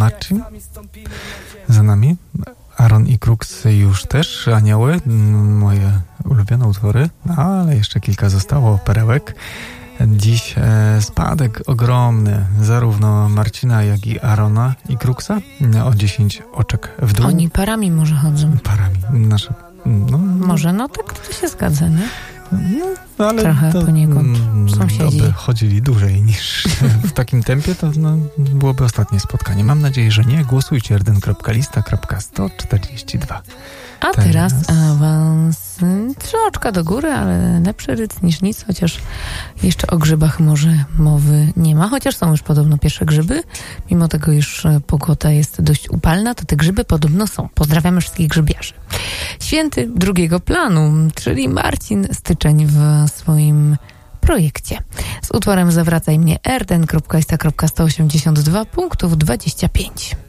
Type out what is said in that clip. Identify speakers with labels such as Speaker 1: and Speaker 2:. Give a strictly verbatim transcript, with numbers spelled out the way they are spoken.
Speaker 1: Marcin za nami. Aaron i Krux już też. Anioły, moje ulubione utwory, ale jeszcze kilka zostało perełek. Dziś e, spadek ogromny zarówno Marcina, jak i Aarona i Kruxa o dziesięć oczek w dół.
Speaker 2: Oni parami może chodzą.
Speaker 1: Parami. Nasze, no,
Speaker 2: może, no tak to się zgadza, nie?
Speaker 1: No, ale
Speaker 2: trochę
Speaker 1: to,
Speaker 2: poniekąd sąsiedzi.
Speaker 1: Gdyby chodzili dłużej niż w takim tempie, to no, byłoby ostatnie spotkanie. Mam nadzieję, że nie. Głosujcie r d n kropka lista kropka sto czterdzieści dwa.
Speaker 2: A teraz, teraz awans trzy oczka do góry, ale lepszy ryc niż nic, chociaż jeszcze o grzybach może mowy nie ma, chociaż są już podobno pierwsze grzyby. Mimo tego, iż pogoda jest dość upalna, to te grzyby podobno są. Pozdrawiamy wszystkich grzybiarzy. Święty drugiego planu, czyli Marcin Styczeń w swoim projekcie. Z utworem Zawracaj mnie r d n kropka lista kropka sto osiemdziesiąt dwa punktów dwadzieścia pięć.